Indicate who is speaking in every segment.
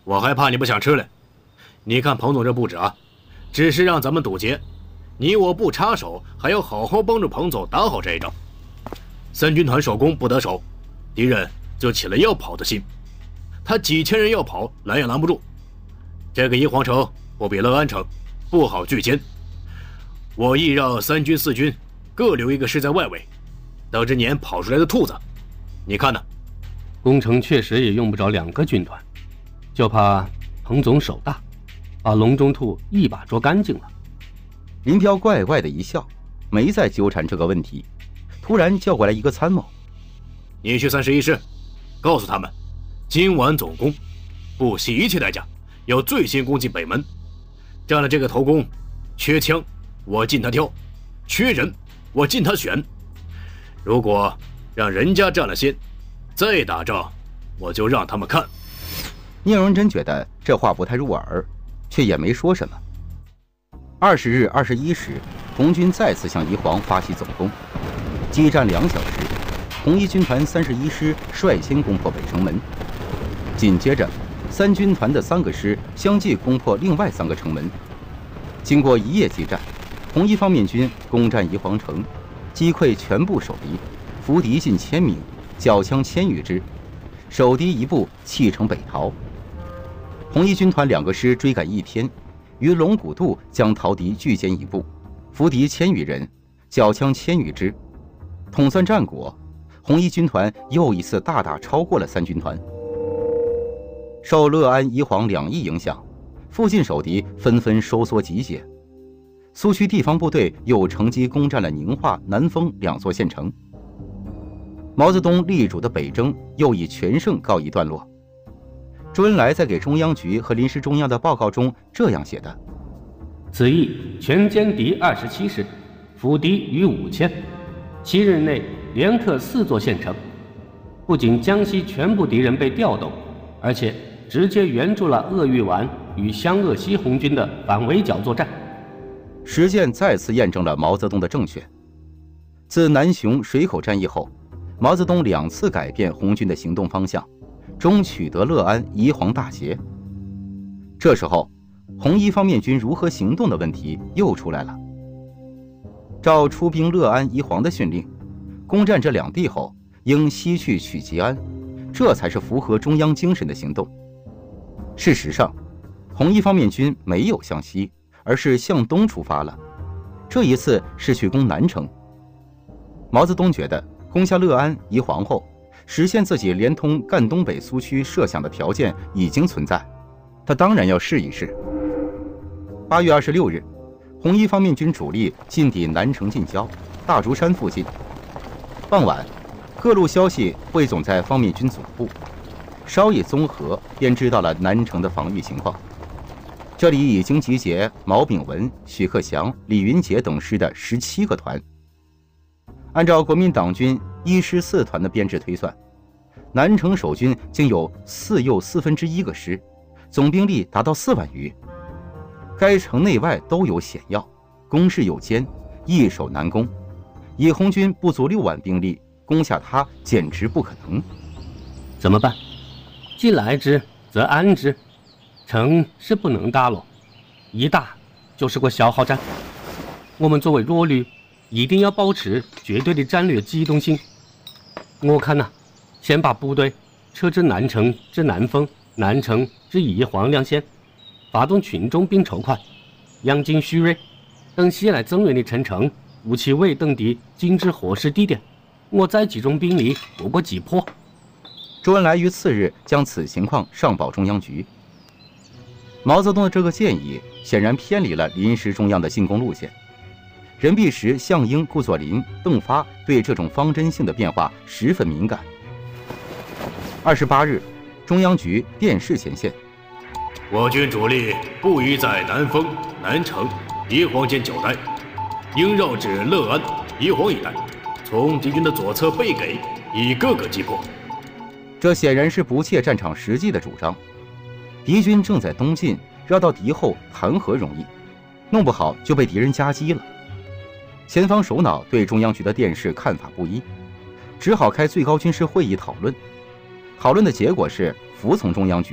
Speaker 1: 我还怕你不想吃嘞。你看彭总这布置啊，只是让咱们堵截，你我不插手，还要好好帮助彭总打好这一仗。三军团守攻不得手，敌人就起了要跑的心，他几千人要跑，拦也拦不住。这个宜皇城不比乐安城，不好拒歼。我意让三军四军各留一个师在外围，等着撵跑出来的兔子。你看呢？
Speaker 2: 攻城确实也用不着2个军团，就怕彭总手大，把笼中兔一把捉干净了。
Speaker 3: 林彪怪怪的一笑，没再纠缠这个问题，突然叫过来一个参谋：“
Speaker 1: 你去31师，告诉他们，今晚总攻，不惜一切代价，要最先攻进北门。占了这个头功，缺枪我进他挑，缺人我进他选。如果让人家占了先，再打仗，我就让他们看。”
Speaker 3: 聂荣臻觉得这话不太入耳，却也没说什么。20日21时，红军再次向宜黄发起总攻，激战2小时，红一军团31师率先攻破北城门，紧接着三军团的3个师相继攻破另外3个城门。经过一夜激战，红一方面军攻占宜黄城，击溃全部守敌，俘敌近1000名，缴枪1000余支，守敌一部弃城北逃。红一军团2个师追赶1天，于龙骨渡将逃敌拒歼一部，俘敌1000余人，缴枪1000余支。统算战果，红一军团又一次大大超过了三军团。受乐安、宜黄2役影响，附近守敌纷纷收缩集结。苏区地方部队又乘机攻占了宁化、南丰2座县城。毛泽东力主的北征又以全胜告一段落。周恩来在给中央局和临时中央的报告中这样写的：
Speaker 2: 此役全歼敌27师，俘敌逾5000，7日内连克4座县城。不仅江西全部敌人被调动，而且直接援助了鄂豫皖与湘鄂西红军的反围剿作战。
Speaker 3: 实践再次验证了毛泽东的正确。自南雄水口战役后，毛泽东2次改变红军的行动方向，终取得乐安、宜黄大捷。这时候，红一方面军如何行动的问题又出来了。照出兵乐安、宜黄的训令，攻占这2地后，应西去取吉安，这才是符合中央精神的行动。事实上，红一方面军没有向西，而是向东出发了。这一次是去攻南城。毛泽东觉得攻下乐安、宜黄后，实现自己连通赣东北苏区设想的条件已经存在，他当然要试一试。8月26日，红一方面军主力进抵南城近郊大竹山附近。傍晚，各路消息汇总在方面军总部，稍一综合，便知道了南城的防御情况。这里已经集结毛炳文、许克祥、李云杰等师的17个团。按照国民党军1师4团的编制推算，南城守军竟有4又1/4个师，总兵力达到4万余。该城内外都有险要，工事又艰，易守难攻。以红军不足6万兵力攻下它，简直不可能。
Speaker 2: 怎么办？既来之，则安之。城是不能打了，一打就是个消耗战。我们作为弱旅，一定要保持绝对的战略机动性。我看先把部队撤至南城至南丰、南城至宜黄2县，发动群众兵筹款，养精蓄锐。等西来增援的陈诚、吴奇伟等敌进至合适地点，我再集中兵力不过击破。
Speaker 3: 周恩来于次日将此情况上报中央局。毛泽东的这个建议显然偏离了临时中央的进攻路线。任弼时、项英、顾作霖、邓发对这种方针性的变化十分敏感。28日，中央局电视前线：
Speaker 1: 我军主力不宜在南丰、南城、宜黄间久待，应绕至乐安、宜黄一带，从敌军的左侧背给，一个个击破。
Speaker 3: 这显然是不切战场实际的主张。敌军正在东进，绕到敌后谈何容易？弄不好就被敌人夹击了。前方首脑对中央局的电视看法不一，只好开最高军事会议讨论。讨论的结果是服从中央局，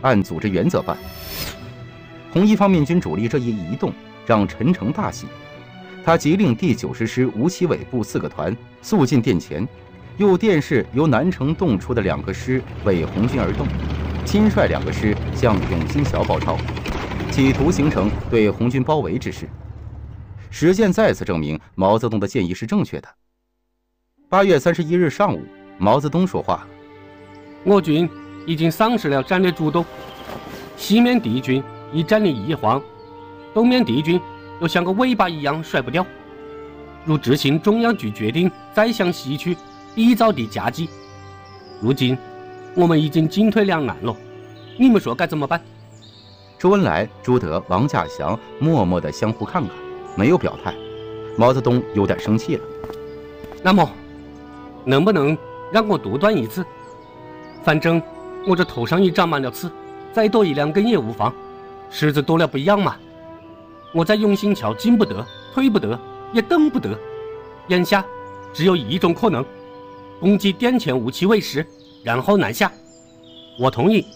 Speaker 3: 按组织原则办。红一方面军主力这一移动，让陈诚大喜。他急令第90师吴奇伟部4个团速进殿前，又电示由南城动出的2个师为红军而动，亲率2个师向永兴桥报抄，企图形成对红军包围之势。实践再次证明毛泽东的建议是正确的。8月31日上午，毛泽东说话了：
Speaker 2: 我军已经丧失了战略主动，西面敌军已占领宜黄，东面敌军又像个尾巴一样甩不掉。如执行中央局决定再向西去，逼造地夹击。如今我们已经进退两难了，你们说该怎么办？
Speaker 3: 周恩来、朱德、王稼祥默默地相互看看，没有表态。毛泽东有点生气了。
Speaker 2: 那么，能不能让我独断一次？反正我这头上已长满了刺，再多1-2根也无妨，虱子多了不一样嘛。我在永兴桥进不得，退不得，也登不得。眼下只有一种可能，攻击殿前吴奇伟师，然后南下。我同意。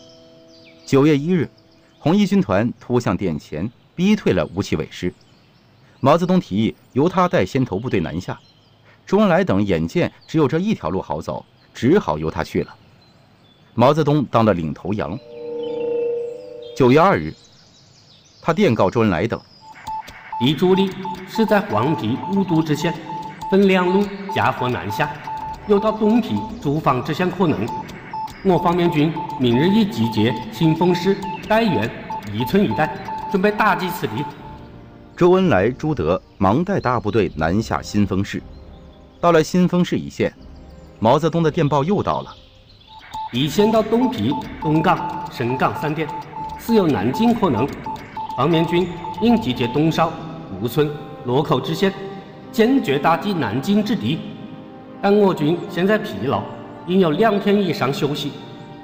Speaker 3: 9月1日，红一军团突向殿前，逼退了吴奇伟师。毛泽东提议由他带先头部队南下，周恩来等眼见只有这一条路好走，只好由他去了。毛泽东当了领头羊。9月2日，他电告周恩来等：
Speaker 2: 敌主力是在黄陂、五渡之线，分2路加火南下，有到东陂、驻防之线可能。我方面军明日已集结新丰市、岱源、宜春一带，准备打击此敌。
Speaker 3: 周恩来、朱德忙带大部队南下新丰市。到了新丰市一线，毛泽东的电报又到了：
Speaker 2: 一线到东陂、东港、沈港3点，似有南进可能。方面军应集结东哨、吴村、洛口之线，坚决打击南进之敌。但我军现在疲劳，应有2天以上休息。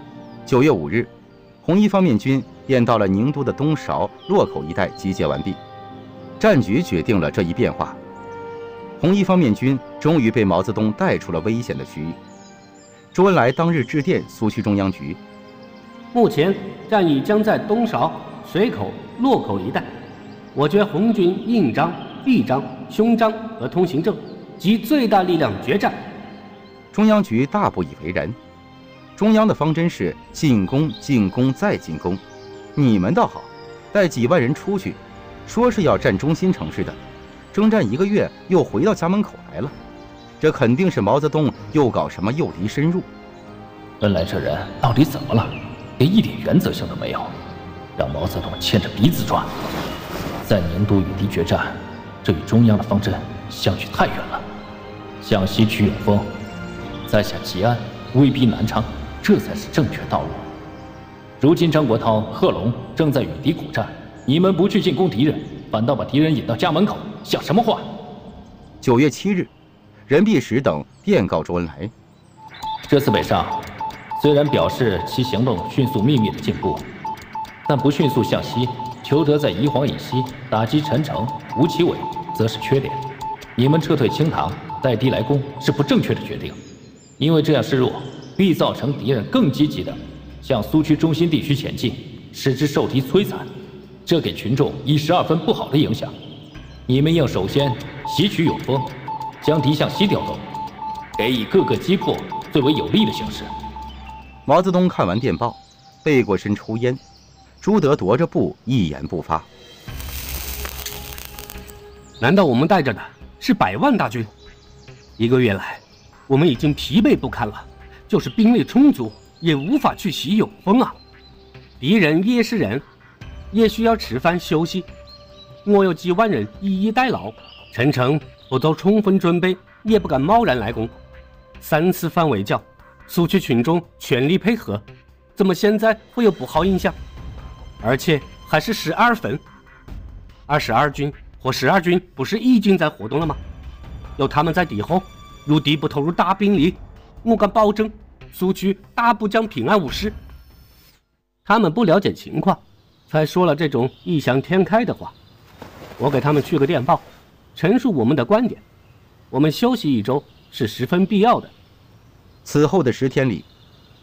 Speaker 3: 9月5日，红一方面军便到了宁都的东韶、洛口一带集结完毕。战局决定了这一变化，红一方面军终于被毛泽东带出了危险的区域。周恩来当日致电苏区中央局：
Speaker 2: 目前战役将在东韶、水口、洛口一带，我觉红军应张、臂张、胸张和通行证集最大力量决战。
Speaker 3: 中央局大不以为然。中央的方针是进攻、进攻再进攻，你们倒好，带几万人出去，说是要占中心城市的，征战1个月又回到家门口来了。这肯定是毛泽东又搞什么诱敌深入。
Speaker 4: 恩来这人到底怎么了？连一点原则性都没有，让毛泽东牵着鼻子转。在宁都与敌决战，这与中央的方针相距太远了。向西取永丰，再下吉安，威逼南昌，这才是正确道路。如今张国焘、贺龙正在与敌苦战，你们不去进攻敌人，反倒把敌人引到家门口，像什么话
Speaker 3: ？9月7日，任弼时等电告周恩来：
Speaker 4: 这次北上，虽然表示其行动迅速秘密的进步，但不迅速向西，求得在宜黄以西打击陈诚、吴奇伟，则是缺点。你们撤退清塘，带敌来攻是不正确的决定，因为这样示弱，必造成敌人更积极的向苏区中心地区前进，使之受敌摧残，这给群众以12分不好的影响。你们应首先袭取永丰，将敌向西调动，给以各个击破最为有利的形势。
Speaker 3: 毛泽东看完电报，背过身抽烟。朱德踱着步，一言不发。
Speaker 2: 难道我们带着的是100万大军？1个月来，我们已经疲惫不堪了，就是兵力充足，也无法去袭永丰啊！敌人也是人，也需要吃饭休息。我有几万人一一代劳，陈诚不做充分准备，也不敢贸然来攻。3次反围剿，苏区群众全力配合，怎么现在会有不好印象？而且还是12分。22军或12军不是已经在活动了吗？有他们在敌后，如敌不投入大兵力，我敢保证苏区大部将平安无事。他们不了解情况，才说了这种异想天开的话。我给他们去个电报，陈述我们的观点。我们休息1周是十分必要的。
Speaker 3: 此后的10天里，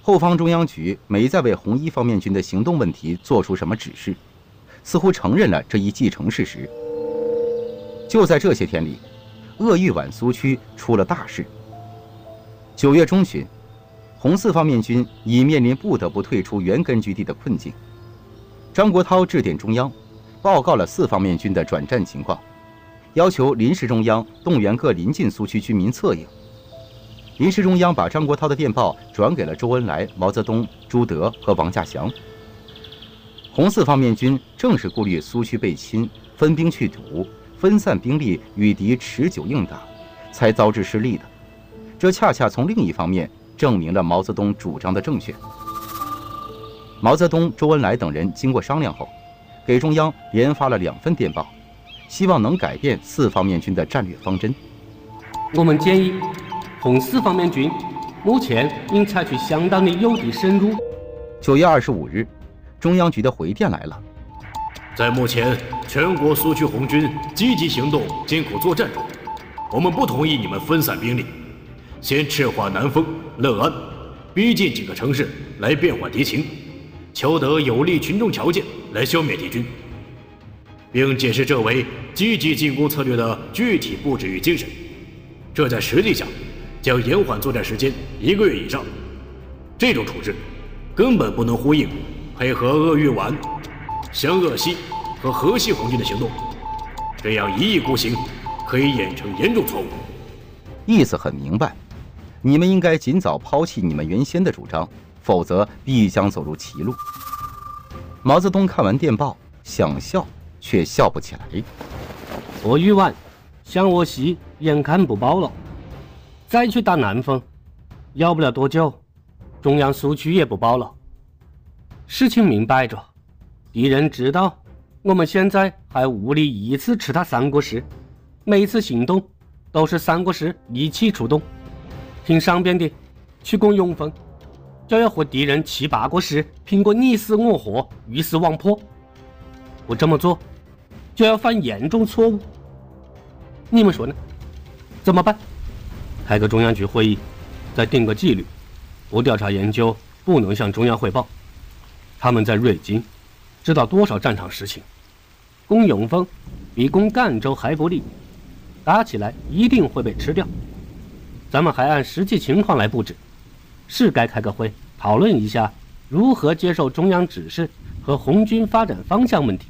Speaker 3: 后方中央局没再为红一方面军的行动问题做出什么指示，似乎承认了这一既成事实。就在这些天里，鄂豫皖苏区出了大事。9月中旬，红四方面军已面临不得不退出原根据地的困境。张国焘致电中央，报告了四方面军的转战情况，要求临时中央动员各临近苏区居民策应。临时中央把张国焘的电报转给了周恩来、毛泽东、朱德和王稼祥。红四方面军正是顾虑苏区被侵，分兵去堵，分散兵力与敌持久硬打，才遭致失利的。这恰恰从另一方面证明了毛泽东主张的正确。毛泽东、周恩来等人经过商量后，给中央连发了2份电报，希望能改变四方面军的战略方针。
Speaker 2: 我们建议红四方面军目前应采取相当的诱敌深入。
Speaker 3: 9月25日，中央局的回电来了。
Speaker 1: 在目前全国苏区红军积极行动、艰苦作战中，我们不同意你们分散兵力，先赤化南丰、乐安，逼近几个城市来变换敌情，求得有利群众条件来消灭敌军，并解释这为积极进攻策略的具体布置与精神。这在实际上将延缓作战时间1个月以上。这种处置根本不能呼应配合鄂豫皖、湘鄂西和河西红军的行动，这样一意孤行可以演成严重错误。
Speaker 3: 意思很明白，你们应该尽早抛弃你们原先的主张，否则必将走入歧路。毛泽东看完电报，想笑却笑不起来。
Speaker 2: 鄂豫皖、湘鄂西眼看不保了，再去打南丰，要不了多久，中央苏区也不保了。事情明摆着，敌人知道我们现在还无力一次吃他3个师，每次行动都是3个师一起出动。听上边的，去攻永丰，就要和敌人7、8个师拼个你死我活，鱼死网破。不这么做，就要犯严重错误。你们说呢？怎么办？开个中央局会议，再定个纪律，不调查研究，不能向中央汇报。他们在瑞金知道多少战场实情，攻永丰比攻赣州还不利，打起来一定会被吃掉。咱们还按实际情况来布置，是该开个会讨论一下如何接受中央指示和红军发展方向问题。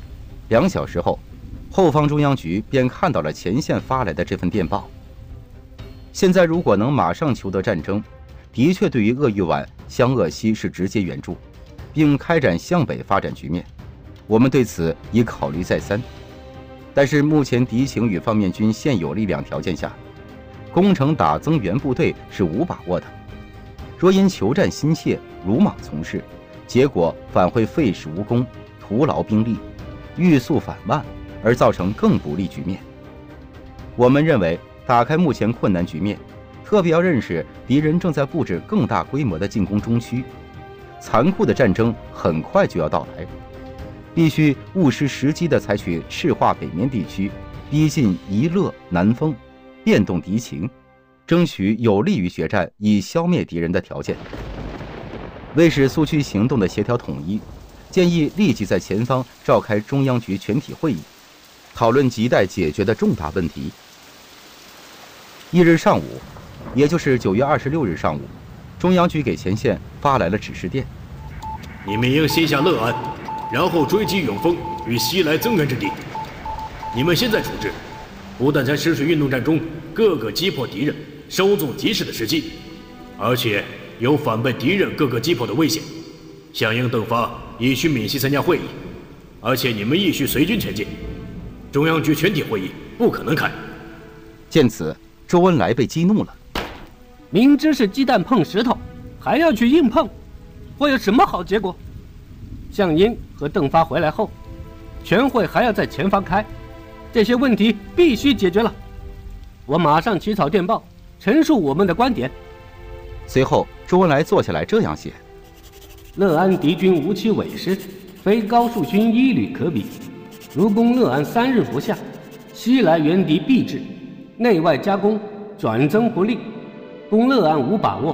Speaker 3: 2小时后，后方中央局便看到了前线发来的这份电报。现在如果能马上求得战争，的确对于鄂豫皖、湘鄂西是直接援助，并开展向北发展局面，我们对此已考虑再三。但是目前敌情与方面军现有力量条件下，攻城打增援部队是无把握的。若因求战心切，鲁莽从事，结果反会费时无功，徒劳兵力，欲速反慢，而造成更不利局面。我们认为，打开目前困难局面，特别要认识敌人正在布置更大规模的进攻中区，残酷的战争很快就要到来，必须务实时机地采取赤化北面地区，逼近宜乐、南丰，变动敌情，争取有利于决战以消灭敌人的条件。为使苏区行动的协调统一，建议立即在前方召开中央局全体会议，讨论亟待解决的重大问题。1日上午，也就是9月26日上午，中央局给前线发来了指示电：
Speaker 1: 你们应先下乐安，然后追击永丰与西来增援之地。你们现在处置，不但在湿水运动战中各个击破敌人、稍纵即逝的时机，而且有反被敌人各个击破的危险。响应邓发已需闽西参加会议，而且你们亦需随军前进，中央局全体会议不可能开。
Speaker 3: 见此，周恩来被激怒了。
Speaker 2: 明知是鸡蛋碰石头，还要去硬碰，会有什么好结果？项英和邓发回来后，全会还要在前方开，这些问题必须解决了。我马上起草电报，陈述我们的观点。
Speaker 3: 随后，周恩来坐下来这样写：
Speaker 2: 乐安敌军无其委师，非高树勋一旅可比。如攻乐安3日不下，西来援敌必至，内外夹攻，转增不利。攻乐安无把握，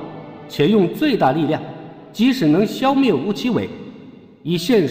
Speaker 2: 且用最大力量，即使能消灭吴奇伟，以现